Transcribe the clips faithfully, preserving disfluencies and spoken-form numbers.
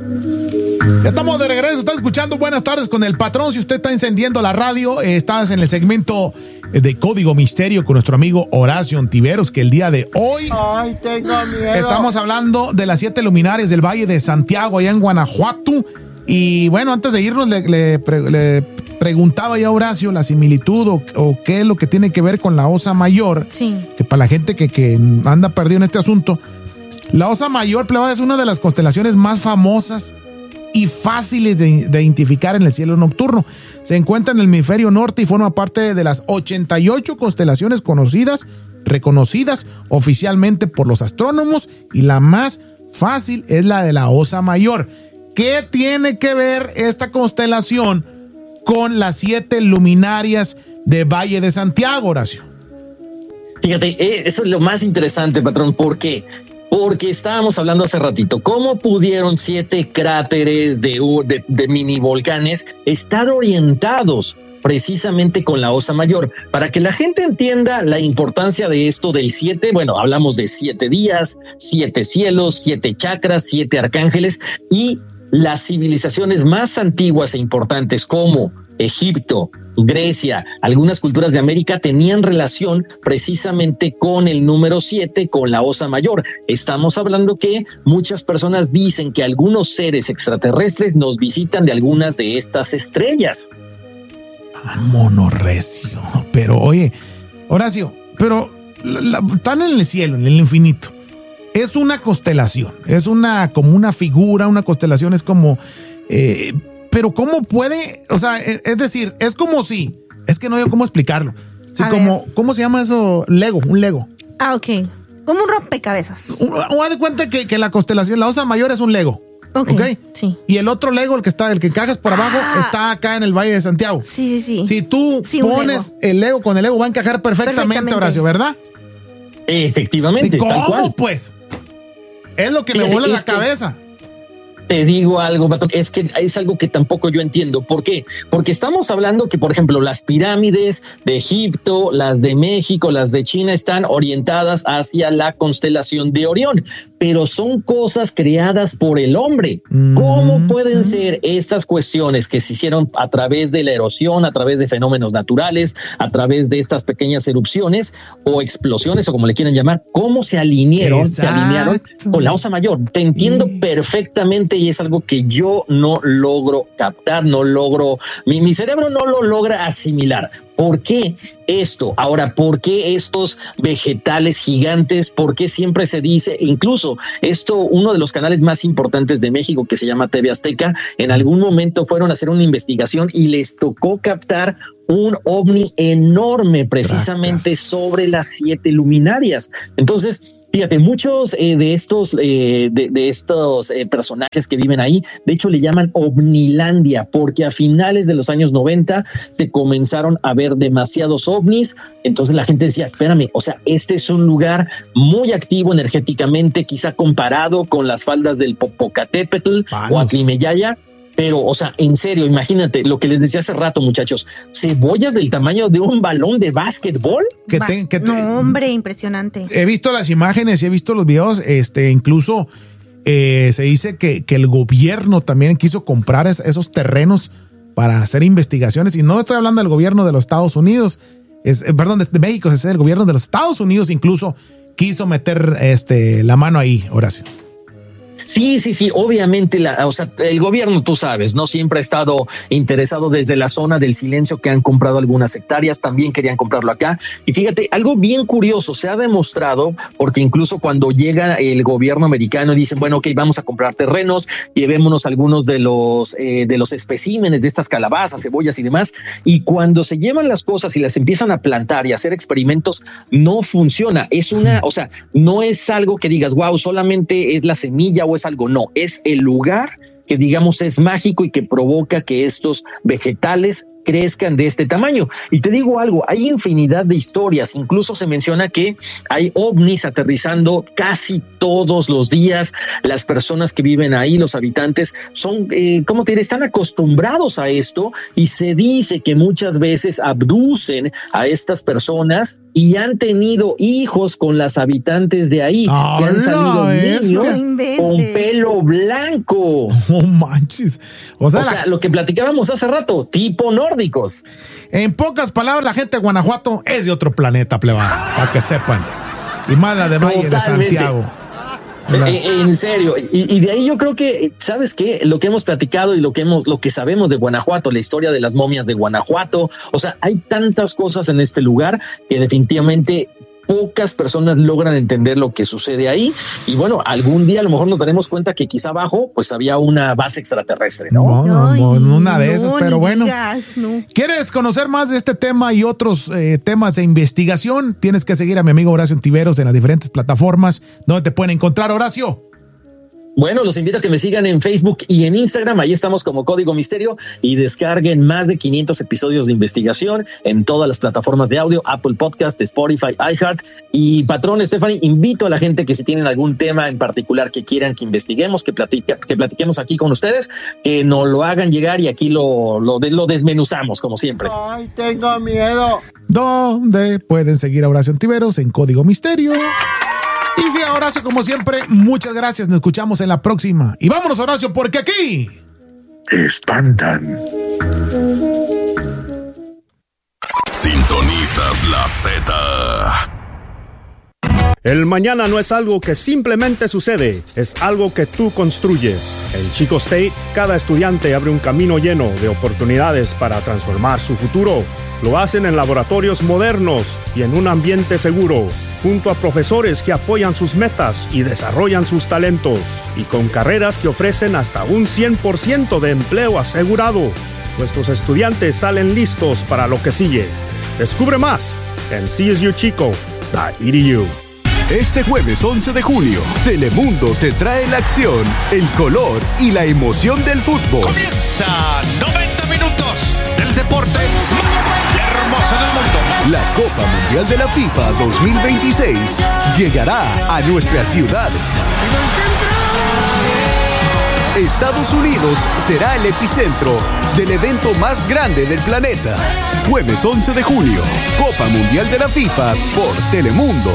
Ya estamos de regreso, está escuchando Buenas Tardes con el Patrón. Si usted está encendiendo la radio, eh, estás en el segmento de Código Misterio con nuestro amigo Horacio Ontiveros, que el día de hoy Ay, tengo miedo. estamos hablando de las siete luminarias del Valle de Santiago, allá en Guanajuato. Y bueno, antes de irnos, le, le, pre, le preguntaba ya a Horacio la similitud o, o qué es lo que tiene que ver con la Osa Mayor. Sí. Que para la gente que, que anda perdido en este asunto, la Osa Mayor, plebada, es una de las constelaciones más famosas y fáciles de, de identificar en el cielo nocturno. Se encuentra en el hemisferio norte y forma parte de las ochenta y ocho constelaciones conocidas, reconocidas oficialmente por los astrónomos, y la más fácil es la de la Osa Mayor. ¿Qué tiene que ver esta constelación con las siete luminarias de Valle de Santiago, Horacio? Fíjate, eso es lo más interesante, patrón. ¿Por qué? Porque estábamos hablando hace ratito, ¿cómo pudieron siete cráteres de, de, de mini volcanes estar orientados precisamente con la Osa Mayor? Para que la gente entienda la importancia de esto del siete, bueno, hablamos de siete días, siete cielos, siete chakras, siete arcángeles, y las civilizaciones más antiguas e importantes como Egipto, Grecia, algunas culturas de América tenían relación precisamente con el número siete, con la Osa Mayor. Estamos hablando que muchas personas dicen que algunos seres extraterrestres nos visitan de algunas de estas estrellas. Monorrecio. Pero oye, Horacio, pero la, la, están en el cielo, en el infinito. Es una constelación, es una como una figura, una constelación es como... Eh, pero ¿cómo puede? O sea, es, es decir, es como si... Es que no sé cómo explicarlo. Sí, como, ¿cómo se llama eso? Lego, un Lego. Ah, ok. Como un rompecabezas. O haz de cuenta que, que la constelación, la Osa Mayor es un Lego. Ok, ¿Okay? Sí. Y el otro Lego, el que está, el que encajas por abajo, ah. está acá en el Valle de Santiago. Sí, sí, sí. Si tú sí, pones Lego. el Lego con el Lego, va a encajar perfectamente, perfectamente. Horacio, ¿verdad? Efectivamente. ¿Cómo, tal cual. pues? Es lo que me vuela la cabeza. Te digo algo, es que es algo que tampoco yo entiendo. ¿Por qué? Porque estamos hablando que, por ejemplo, las pirámides de Egipto, las de México, las de China están orientadas hacia la constelación de Orión, pero son cosas creadas por el hombre. Mm. ¿Cómo pueden ser estas cuestiones que se hicieron a través de la erosión, a través de fenómenos naturales, a través de estas pequeñas erupciones o explosiones o como le quieran llamar? ¿Cómo se alinearon, Exacto. se alinearon con la Osa Mayor? Te entiendo sí. perfectamente. Y es algo que yo no logro captar, no logro, mi, mi cerebro no lo logra asimilar. ¿Por qué esto? Ahora, ¿por qué estos vegetales gigantes? ¿Por qué siempre se dice, incluso esto, uno de los canales más importantes de México que se llama T V Azteca, en algún momento fueron a hacer una investigación y les tocó captar un ovni enorme precisamente Tracas. sobre las siete luminarias? Entonces, fíjate, muchos eh, de estos, eh, de, de estos eh, personajes que viven ahí, de hecho le llaman Ovnilandia, porque a finales de los años noventa se comenzaron a ver demasiados ovnis. Entonces la gente decía, espérame, o sea, este es un lugar muy activo energéticamente, quizá comparado con las faldas del Popocatépetl o Aclimeyaya. Pero, o sea, en serio, imagínate lo que les decía hace rato, muchachos, cebollas del tamaño de un balón de básquetbol. Que te, que te, no, hombre, impresionante. He visto las imágenes y he visto los videos, este, incluso eh, se dice que, que el gobierno también quiso comprar es, esos terrenos para hacer investigaciones, y no estoy hablando del gobierno de los Estados Unidos, es, eh, perdón, de, de México, es el gobierno de los Estados Unidos incluso quiso meter este, la mano ahí, Horacio. Sí, sí, sí, obviamente, la, o sea, el gobierno, tú sabes, no siempre ha estado interesado desde la zona del silencio, que han comprado algunas hectáreas, también querían comprarlo acá. Y fíjate, algo bien curioso, se ha demostrado, porque incluso cuando llega el gobierno americano y dicen, bueno, ok, vamos a comprar terrenos, llevémonos algunos de los, eh, de los especímenes de estas calabazas, cebollas y demás, y cuando se llevan las cosas y las empiezan a plantar y a hacer experimentos, no funciona. Es una, o sea, no es algo que digas, wow, solamente es la semilla o es algo, no, es el lugar que digamos es mágico y que provoca que estos vegetales crezcan de este tamaño. Y te digo algo, hay infinidad de historias, incluso se menciona que hay ovnis aterrizando casi todos los días. Las personas que viven ahí, los habitantes, son, eh, ¿cómo te diré? Están acostumbrados a esto y se dice que muchas veces abducen a estas personas y han tenido hijos con las habitantes de ahí, ¡Ah, que han salido niños no con pelo blanco. No manches. O sea, O sea, la- lo que platicábamos hace rato, tipo nórdicos. en pocas palabras, la gente de Guanajuato es de otro planeta, pleba, para que sepan. Y más la de Valle de Totalmente. Santiago. Eh, eh, En serio, y, y de ahí yo creo que, ¿sabes qué? Lo que hemos platicado y lo que hemos, lo que sabemos de Guanajuato, la historia de las momias de Guanajuato, o sea, hay tantas cosas en este lugar que definitivamente pocas personas logran entender lo que sucede ahí. Y bueno, algún día a lo mejor nos daremos cuenta que quizá abajo pues había una base extraterrestre, ¿no? No, no, Ay, no, una de esas, no, pero ni bueno. digas, no. ¿Quieres conocer más de este tema y otros eh, temas de investigación? Tienes que seguir a mi amigo Horacio Ontiveros en las diferentes plataformas donde te pueden encontrar, Horacio. Bueno, los invito a que me sigan en Facebook y en Instagram. Ahí estamos como Código Misterio y descarguen más de quinientos episodios de investigación en todas las plataformas de audio, Apple Podcast, Spotify, iHeart. Y patrón Stephanie, invito a la gente que si tienen algún tema en particular que quieran que investiguemos, que, platique, que platiquemos aquí con ustedes, que nos lo hagan llegar y aquí lo, lo, lo desmenuzamos como siempre. Ay, tengo miedo. Donde pueden seguir a Horacio Ontiveros en Código Misterio. Y de Horacio, como siempre, muchas gracias. Nos escuchamos en la próxima. Y vámonos, Horacio, porque aquí espantan. Sintonizas la Z. El mañana no es algo que simplemente sucede, es algo que tú construyes. En Chico State, cada estudiante abre un camino lleno de oportunidades para transformar su futuro. Lo hacen en laboratorios modernos y en un ambiente seguro, junto a profesores que apoyan sus metas y desarrollan sus talentos, y con carreras que ofrecen hasta un cien por ciento de empleo asegurado. Nuestros estudiantes salen listos para lo que sigue. Descubre más en c s u chico punto e d u. Este jueves once de junio, Telemundo te trae la acción, el color y la emoción del fútbol. Comienza noventa minutos del deporte más hermoso del mundo. La Copa Mundial de la FIFA dos mil veintiséis llegará a nuestras ciudades. Estados Unidos será el epicentro del evento más grande del planeta. Jueves once de junio, Copa Mundial de la FIFA por Telemundo.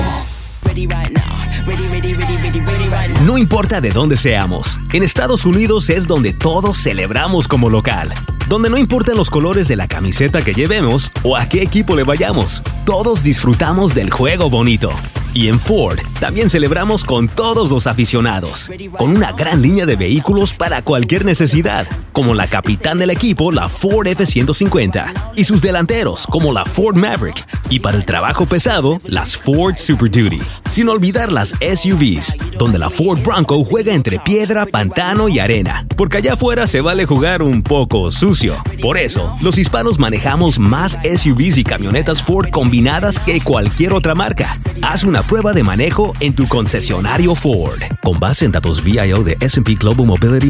No importa de dónde seamos, en Estados Unidos es donde todos celebramos como local. Donde no importan los colores de la camiseta que llevemos o a qué equipo le vayamos, todos disfrutamos del juego bonito. Y en Ford también celebramos con todos los aficionados, con una gran línea de vehículos para cualquier necesidad, como la capitán del equipo, la Ford F ciento cincuenta, y sus delanteros, como la Ford Maverick, y para el trabajo pesado, las Ford Super Duty. Sin olvidar las S U Vs, donde la Ford Bronco juega entre piedra, pantano y arena, porque allá afuera se vale jugar un poco sucio. Por eso, los hispanos manejamos más S U Vs y camionetas Ford combinadas que cualquier otra marca. Haz una prueba de manejo en tu concesionario Ford. Con base en datos V I O de S and P Global Mobility